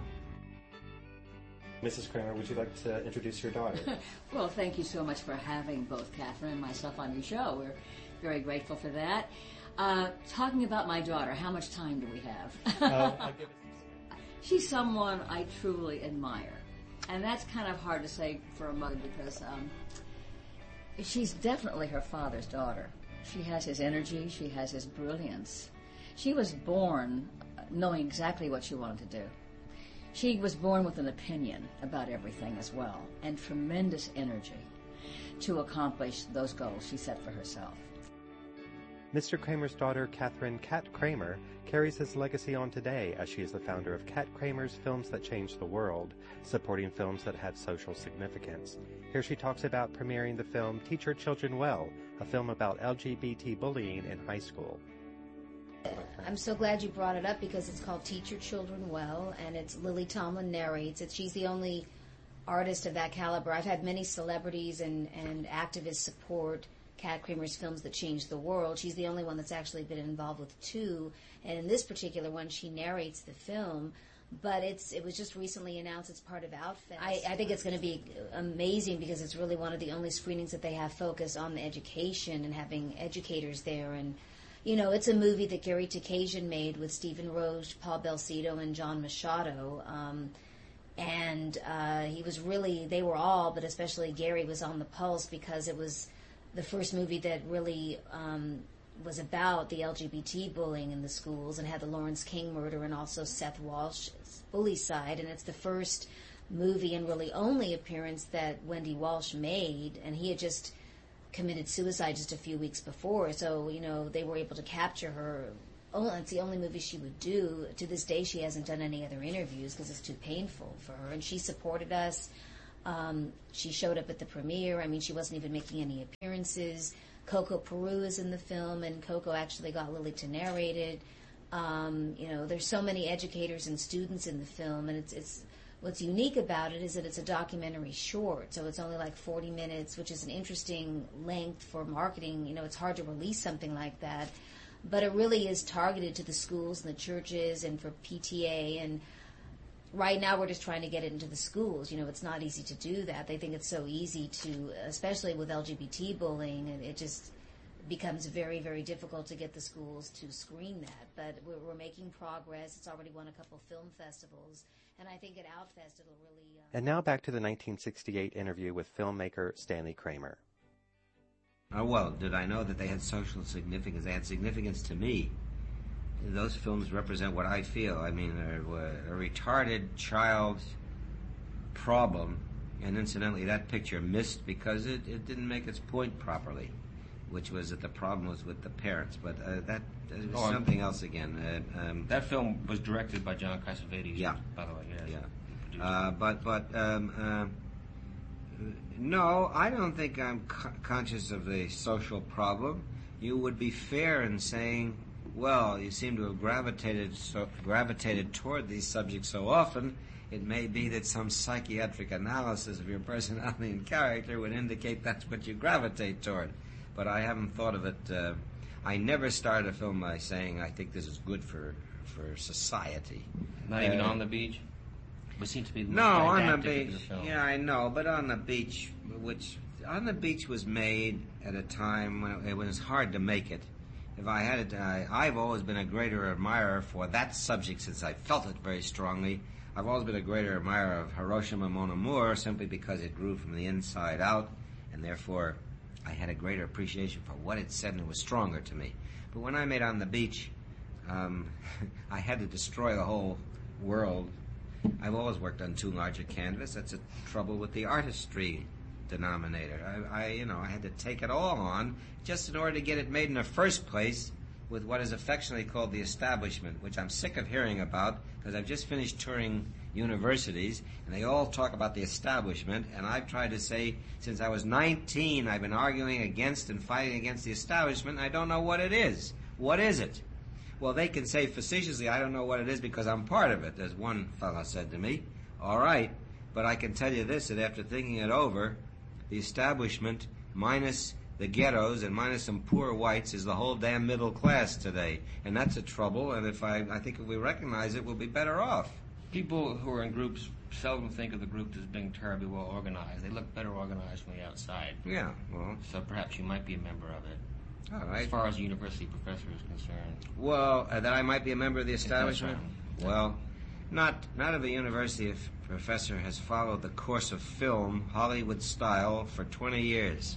Missus Kramer, would you like to introduce your daughter? Well, thank you so much for having both Catherine and myself on your show. We're very grateful for that. Uh, talking about my daughter, how much time do we have? uh, I'll give it She's someone I truly admire. And that's kind of hard to say for a mother because um, she's definitely her father's daughter. She has his energy. She has his brilliance. She was born knowing exactly what she wanted to do. She was born with an opinion about everything as well, and tremendous energy to accomplish those goals she set for herself. Mister Kramer's daughter, Catherine Cat Kramer, carries his legacy on today as she is the founder of Cat Kramer's Films That Change the World, supporting films that have social significance. Here she talks about premiering the film Teach Your Children Well, a film about L G B T bullying in high school. I'm so glad you brought it up because it's called Teach Your Children Well, and it's Lily Tomlin narrates it. She's the only artist of that caliber. I've had many celebrities and, and activists support Cat Kramer's Films That Change the World. She's the only one that's actually been involved with two, and in this particular one, she narrates the film. But it's it was just recently announced it's part of Outfest. I, I think it's going to be amazing because it's really one of the only screenings that they have focused on the education and having educators there. And you know, it's a movie that Gary Takasian made with Stephen Roche, Paul Belcedo, and John Machado. Um, and uh, he was really, they were all, but especially Gary was on the pulse because it was the first movie that really um, was about the L G B T bullying in the schools and had the Lawrence King murder and also Seth Walsh's bully side. And it's the first movie and really only appearance that Wendy Walsh made, and he had just committed suicide just a few weeks before, so, you know, they were able to capture her only, it's the only movie she would do. To this day, she hasn't done any other interviews because it's too painful for her. And she supported us. Um, she showed up at the premiere. I mean, she wasn't even making any appearances. Coco Peru is in the film, and Coco actually got Lily to narrate it. Um, you know, there's so many educators and students in the film, and it's it's what's unique about it is that it's a documentary short, so it's only like forty minutes, which is an interesting length for marketing. You know, it's hard to release something like that, but it really is targeted to the schools and the churches and for P T A. And right now we're just trying to get it into the schools. You know, it's not easy to do that. They think it's so easy to, especially with L G B T bullying, and it just becomes very, very difficult to get the schools to screen that. But we're, we're making progress. It's already won a couple film festivals, and I think at Outfest it'll really... Uh... And now back to the nineteen sixty-eight interview with filmmaker Stanley Kramer. Oh, well, did I know that they had social significance? They had significance to me. Those films represent what I feel. I mean, a, a retarded child problem, and incidentally, that picture missed because it, it didn't make its point properly, which was that the problem was with the parents. But uh, that uh, was oh, something else again. Uh, um, that film was directed by John Cassavetes. Yeah, by the way. Yeah. Yeah. Uh, but but um, uh, no, I don't think I'm co- conscious of the social problem. You would be fair in saying, well, you seem to have gravitated so, gravitated toward these subjects so often, it may be that some psychiatric analysis of your personality and character would indicate that's what you gravitate toward. But I haven't thought of it. Uh, I never started a film by saying, I think this is good for, for society. Not even uh, On the Beach? It seems to be the no, On the Beach. Yeah, I know, but On the Beach, which On the Beach was made at a time when it, it was hard to make it. If I had it, I, I've always been a greater admirer for that subject since I felt it very strongly. I've always been a greater admirer of Hiroshima Mon Amour simply because it grew from the inside out, and therefore I had a greater appreciation for what it said, and it was stronger to me. But when I made On the Beach, um, I had to destroy the whole world. I've always worked on too large a canvas. That's a trouble with the artistry denominator. I, I, you know, I had to take it all on just in order to get it made in the first place with what is affectionately called the establishment, which I'm sick of hearing about because I've just finished touring universities and they all talk about the establishment, and I've tried to say since I was nineteen I've been arguing against and fighting against the establishment, and I don't know what it is. What is it? Well, they can say facetiously, I don't know what it is because I'm part of it, as one fellow said to me. All right, but I can tell you this, that after thinking it over, the establishment, minus the ghettos and minus some poor whites, is the whole damn middle class today. And that's a trouble, and if I, I think if we recognize it, we'll be better off. People who are in groups seldom think of the group as being terribly well organized. They look better organized from the outside. Yeah, well... So perhaps you might be a member of it. All right. As far as a university professor is concerned. Well, uh, that I might be a member of the establishment? Right. Well, not not if a university professor has followed the course of film, Hollywood style, for twenty years.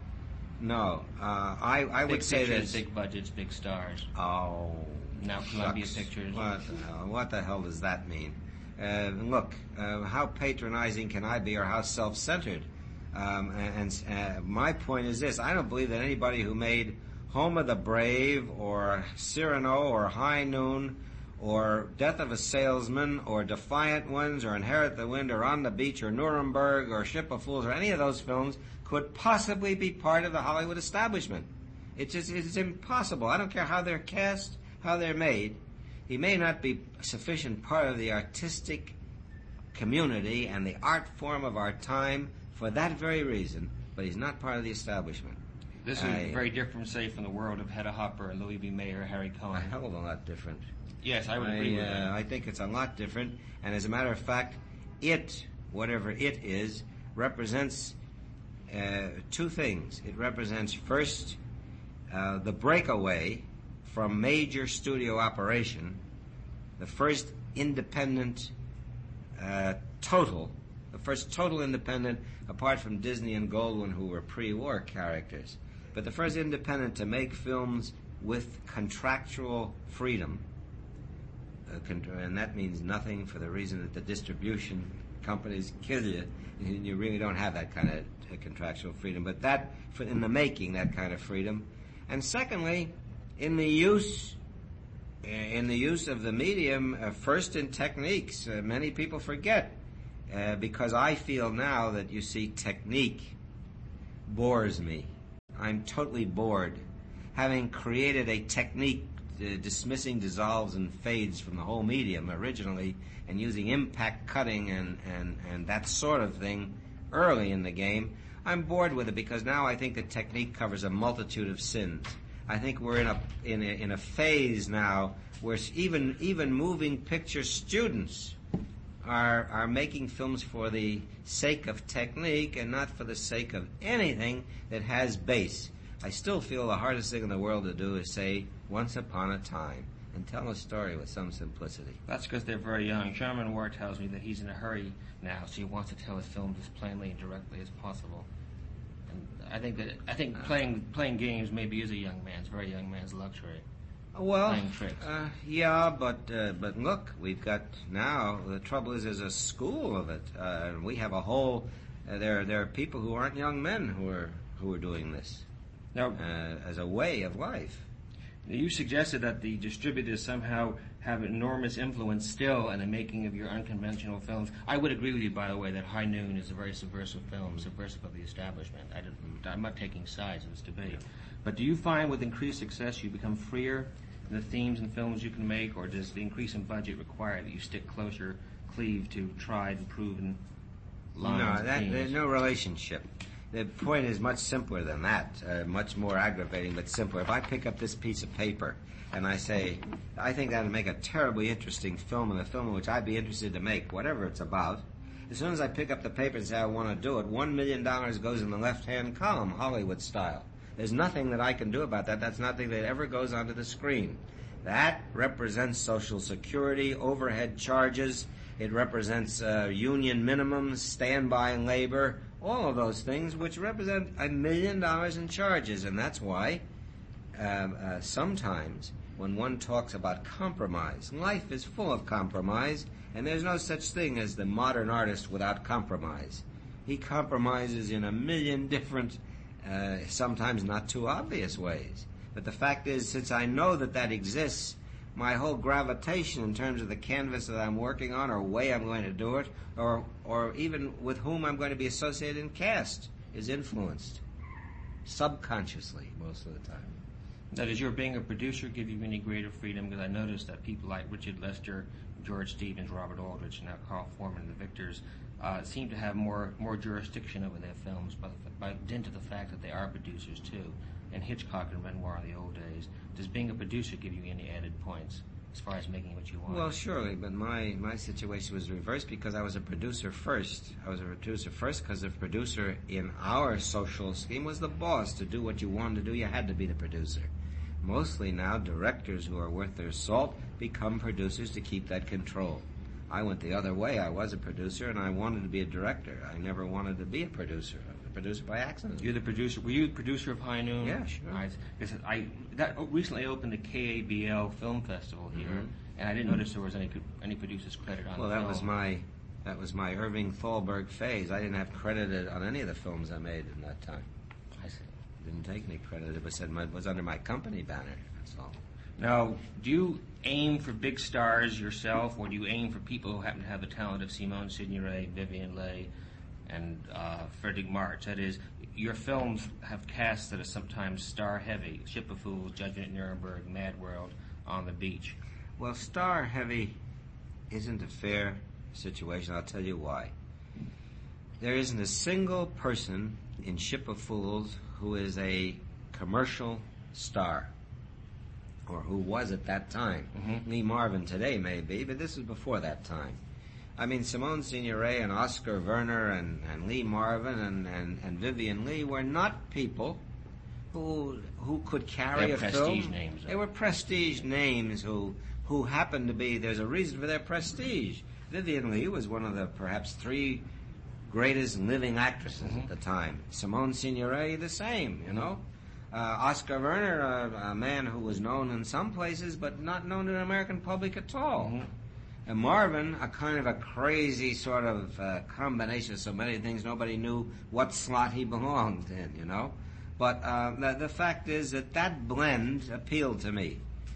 No, uh, I, I big would say pictures, this. Big budgets, big stars. Oh, now Columbia shucks. Pictures. What the hell? What the hell does that mean? Uh, look, uh, how patronizing can I be, or how self-centered? Um, and and uh, my point is this: I don't believe that anybody who made Home of the Brave, or Cyrano, or High Noon, or Death of a Salesman, or Defiant Ones, or Inherit the Wind, or On the Beach, or Nuremberg, or Ship of Fools, or any of those films could possibly be part of the Hollywood establishment. It's just, it's impossible. I don't care how they're cast, how they're made. He may not be a sufficient part of the artistic community and the art form of our time for that very reason, but he's not part of the establishment. This is I, very different, say, from the world of Hedda Hopper and Louis B. Mayer, Harry Cohn. A hell of a lot different. Yes, I would I, agree with uh, that. I think it's a lot different, and as a matter of fact, it, whatever it is, represents uh, two things. It represents, first, uh, the breakaway from major studio operation, the first independent uh, total, the first total independent, apart from Disney and Goldwyn, who were pre-war characters, but the first independent to make films with contractual freedom. Uh, con- and that means nothing for the reason that the distribution companies kill you. You really don't have that kind of uh, contractual freedom. But that, for, in the making, that kind of freedom. And secondly, in the use in the use of the medium, uh, first in techniques. Uh, many people forget, uh, because I feel now that, you see, technique bores me. I'm totally bored. Having created a technique uh, dismissing dissolves and fades from the whole medium originally, and using impact cutting and, and, and that sort of thing early in the game, I'm bored with it, because now I think that technique covers a multitude of sins. I think we're in a in a, in a phase now where even even moving picture students are are making films for the sake of technique and not for the sake of anything that has base. I still feel the hardest thing in the world to do is say once upon a time and tell a story with some simplicity. That's because they're very young. Sherman Ward tells me that he's in a hurry now, so he wants to tell his films as plainly and directly as possible. And I think that I think playing playing games maybe is a young man's, very young man's luxury. Well, playing tricks. Uh, yeah, but uh, but look, we've got now. The trouble is, there's a school of it, uh, and we have a whole. Uh, there there are people who aren't young men who are who are doing this Now, uh, as a way of life. you suggested that the distributors somehow have enormous influence still in the making of your unconventional films. I would agree with you, by the way, that High Noon is a very subversive film, subversive of the establishment. I didn't, I'm not taking sides in this debate. But do you find with increased success you become freer in the themes and films you can make, or does the increase in budget require that you stick closer, cleave to tried and proven lines? No, that, themes? there's no relationship. The point is much simpler than that, uh, much more aggravating, but simpler. If I pick up this piece of paper and I say, I think that would make a terribly interesting film, and a film in which I'd be interested to make, whatever it's about, as soon as I pick up the paper and say I want to do it, one million dollars goes in the left-hand column, Hollywood style. There's nothing that I can do about that. That's nothing that ever goes onto the screen. That represents Social Security, overhead charges. It represents uh, union minimums, standby labor, all of those things, which represent a million dollars in charges. And that's why um, uh, sometimes when one talks about compromise, life is full of compromise, and there's no such thing as the modern artist without compromise. He compromises in a million different, uh, sometimes not too obvious ways. But the fact is, since I know that that exists, my whole gravitation in terms of the canvas that I'm working on, or way I'm going to do it, or or even with whom I'm going to be associated and cast, is influenced subconsciously most of the time. Now, does your being a producer give you any greater freedom? Because I noticed that people like Richard Lester, George Stevens, Robert Aldrich, and now Carl Foreman, the Victors, uh, seem to have more more jurisdiction over their films by, the, by dint of the fact that they are producers too. And Hitchcock and Renoir in the old days. Does being a producer give you any added points as far as making what you want? Well, surely, but my, my situation was reversed because I was a producer first. I was a producer first because the producer in our social scheme was the boss. To do what you wanted to do, you had to be the producer. Mostly now, directors who are worth their salt become producers to keep that control. I went the other way. I was a producer, and I wanted to be a director. I never wanted to be a producer. I was a producer by accident. You're the producer. Were you the producer of High Noon? Yeah, sure. I, I that recently opened the K A B L Film Festival here, mm-hmm. and I didn't notice there was any any producers credit on. Well, the that film. was my that was my Irving Thalberg phase. I didn't have credited on any of the films I made in that time. I see. Didn't take any credit. It was said my, it was under my company banner. That's all. Now, do you aim for big stars yourself, or do you aim for people who happen to have the talent of Simone Signoret, Vivian Leigh, and uh, Frederick March? That is, your films have casts that are sometimes star-heavy. Ship of Fools, Judgment at Nuremberg, Mad World, On the Beach. Well, star-heavy isn't a fair situation. I'll tell you why. There isn't a single person in Ship of Fools who is a commercial star, or who was at that time. Mm-hmm. Lee Marvin today may be, but this was before that time. I mean, Simone Signoret and Oscar Werner and, and Lee Marvin and, and, and Vivian Leigh were not people who who could carry They're a prestige film. names, though. They were prestige names who who happened to be. There's a reason for their prestige. Vivian Leigh was one of the perhaps three greatest living actresses mm-hmm. at the time. Simone Signoret, the same, you know. Uh, Oscar Werner, uh, a man who was known in some places but not known to the American public at all. Mm-hmm. And Marvin, a kind of a crazy sort of uh, combination of so many things, nobody knew what slot he belonged in, you know. But uh, the, the fact is that that blend appealed to me.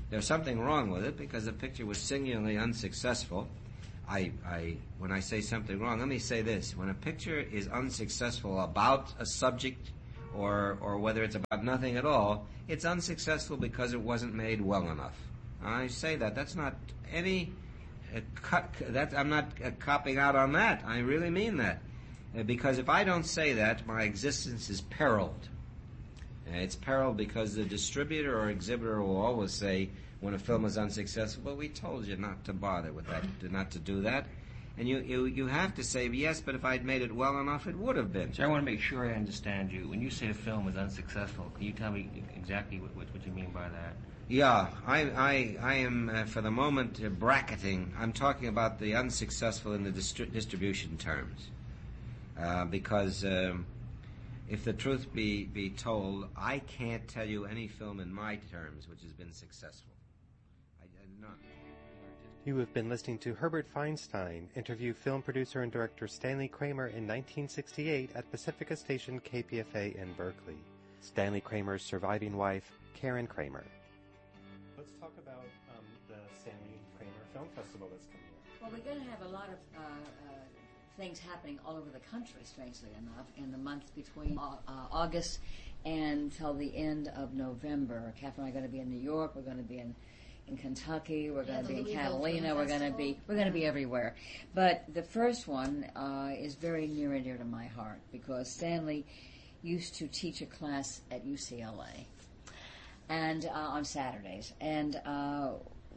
There's something wrong with it because the picture was singularly unsuccessful. I, I, when I say something wrong, let me say this. When a picture is unsuccessful about a subject or, or whether it's about nothing at all, it's unsuccessful because it wasn't made well enough. I say that. That's not any uh, cut. That, I'm not uh, copping out on that. I really mean that. Uh, because if I don't say that, my existence is periled. Uh, it's periled because the distributor or exhibitor will always say, when a film is unsuccessful, well, we told you not to bother with that, not to do that. And you, you, you have to say, yes, but if I'd made it well enough, it would have been. So I want to make sure I understand you. When you say a film is unsuccessful, can you tell me exactly what, what, what you mean by that? Yeah, I, I, I am, uh, for the moment, uh, bracketing. I'm talking about the unsuccessful in the distri- distribution terms. Uh, because um, if the truth be, be told, I can't tell you any film in my terms which has been successful. I, I, none. You have been listening to Herbert Feinstein interview film producer and director Stanley Kramer in nineteen sixty-eight at Pacifica Station K P F A in Berkeley. Stanley Kramer's surviving wife, Karen Kramer. Let's talk about um, the Stanley Kramer Film Festival that's coming up. Well, we're going to have a lot of uh, uh, things happening all over the country, strangely enough, in the month between uh, uh, August until the end of November. Catherine and I are going to be in New York. We're going to be in in Kentucky. We're Yeah, going to the be in Louisville Catalina. Film We're going to Festival. be we're going to be everywhere. But the first one uh, is very near and dear to my heart because Stanley used to teach a class at U C L A and uh, on Saturdays, and uh,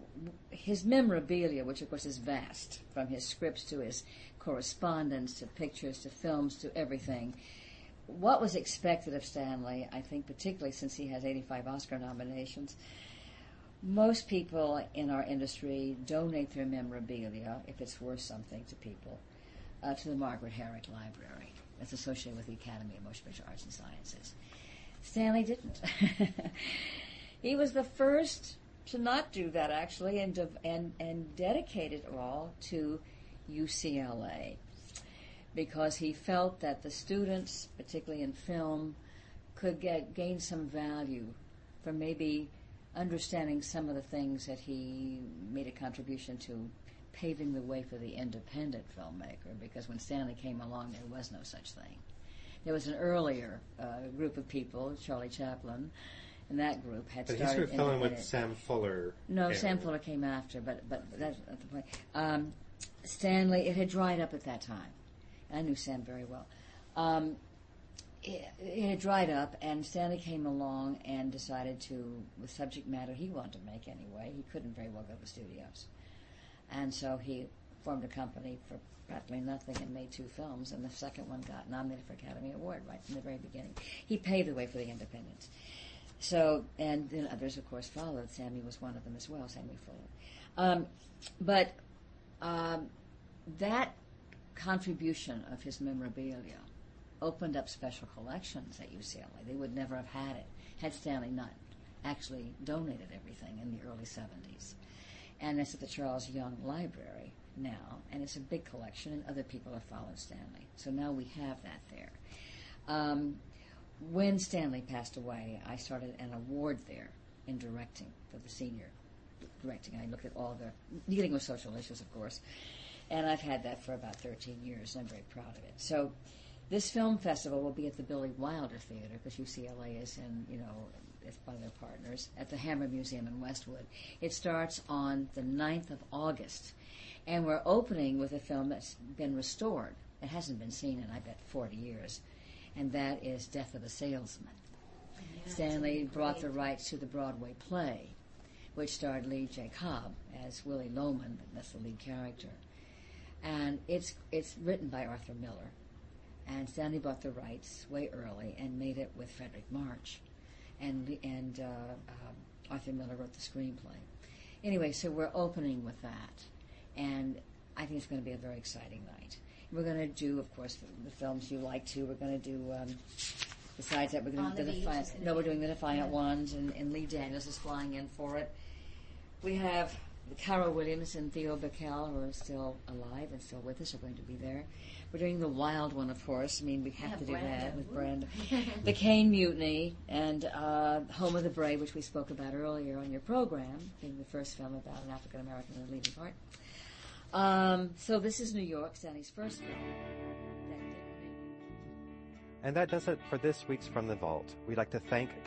his memorabilia, which of course is vast, from his scripts to his correspondence to pictures to films to everything. What was expected of Stanley, I think, particularly since he has eighty-five Oscar nominations. Most people in our industry donate their memorabilia, if it's worth something to people, uh, to the Margaret Herrick Library. That's associated with the Academy of Motion Picture Arts and Sciences. Stanley didn't. He was the first to not do that, actually, and de- and and dedicate it all to U C L A because he felt that the students, particularly in film, could get gain some value from maybe understanding some of the things that he made a contribution to paving the way for the independent filmmaker, because when Stanley came along, there was no such thing. There was an earlier uh, group of people, Charlie Chaplin, and that group had but started... But he started filming with it. Sam Fuller. No, era. Sam Fuller came after, but but that's not the point. Um, Stanley, it had dried up at that time. I knew Sam very well. Um, it, it had dried up, and Stanley came along and decided to, with subject matter he wanted to make anyway, he couldn't very well go to studios. And so he formed a company for practically nothing and made two films, and the second one got nominated for Academy Award right from the very beginning. He paved the way for the independents. So, and then others, of course, followed. Sammy was one of them as well, Sammy Fuller. Um, but um, that contribution of his memorabilia opened up special collections at U C L A. They would never have had it had Stanley not actually donated everything in the early seventies. And it's at the Charles Young Library now, and it's a big collection, and other people have followed Stanley. So now we have that there. Um, when Stanley passed away, I started an award there in directing for the senior directing. I looked at all the dealing with social issues, of course, and I've had that for about thirteen years, and I'm very proud of it. So this film festival will be at the Billy Wilder Theater, because U C L A is in, you know, it's one of their partners, at the Hammer Museum in Westwood. It starts on the ninth of August, and we're opening with a film that's been restored. It hasn't been seen in, I bet, forty years, and that is Death of a Salesman. Yeah, Stanley brought the rights to the Broadway play, which starred Lee J. Cobb as Willie Loman, that's the lead character. And it's it's written by Arthur Miller, and Stanley bought the rights way early and made it with Frederick March. And and uh, uh, Arthur Miller wrote the screenplay. Anyway, so we're opening with that, and I think it's going to be a very exciting night. We're going to do, of course, the, the films you like to. We're going to do, um, besides that, we're going to do the Defiant. No, we're doing the Defiant Ones, and, and Lee Daniels is flying in for it. We have Carol Williams and Theo Bickel, who are still alive and still with us, are going to be there. We're doing the wild one, of course. I mean, we have Yeah, to do Brandon. that with Brenda. The Caine Mutiny and uh, Home of the Brave, which we spoke about earlier on your program, being the first film about an African American in the leading part. Um, so this is New York, Stanley's first film. That didn't make And that does it for this week's From the Vault. We'd like to thank